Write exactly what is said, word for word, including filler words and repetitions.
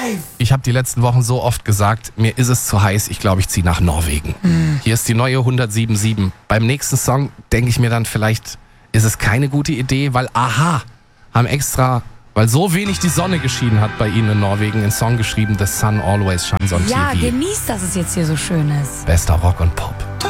Ich habe die letzten Wochen so oft gesagt, mir ist es zu heiß, ich glaube, ich ziehe nach Norwegen. Mhm. Hier ist die neue hundertsieben Komma sieben. Beim nächsten Song denke ich mir dann, vielleicht ist es keine gute Idee, weil Aha haben extra, weil so wenig die Sonne geschienen hat bei ihnen in Norwegen, einen Song geschrieben, The Sun Always Shines on Ja, T V. genießt, dass es jetzt hier so schön ist. Bester Rock und Pop.